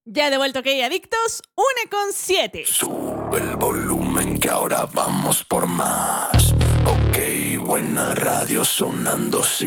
Ya de vuelta, ok, adictos, 1:07. Sube el volumen que ahora vamos por más. Ok, buena radio sonando sin